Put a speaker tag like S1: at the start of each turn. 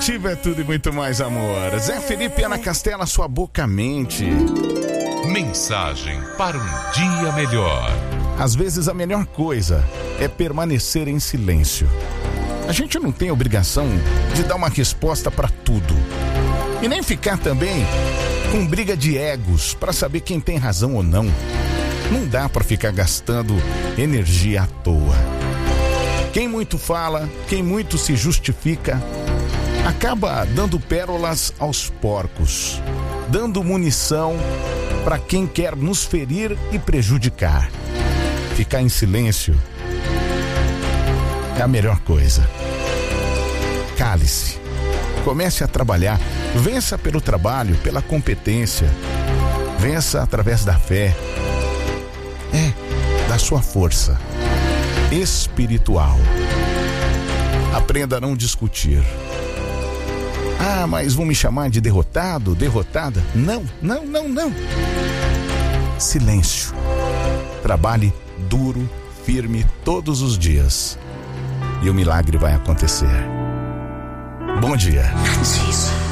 S1: Ativa é tudo e muito mais amor. Zé Felipe e Ana Castela, sua boca mente.
S2: Mensagem para um dia melhor.
S1: Às vezes a melhor coisa é permanecer em silêncio. A gente não tem obrigação de dar uma resposta para tudo. E nem ficar também com briga de egos para saber quem tem razão ou não. Não dá para ficar gastando energia à toa. Quem muito fala, quem muito se justifica, acaba dando pérolas aos porcos, dando munição para quem quer nos ferir e prejudicar. Ficar em silêncio é a melhor coisa. Cale-se, comece a trabalhar, vença pelo trabalho, pela competência, vença através da fé, da sua força espiritual. Aprenda a não discutir. Ah, mas vão me chamar de derrotado, derrotada? Não. Silêncio. Trabalhe duro, firme todos os dias. E o milagre vai acontecer. Bom dia.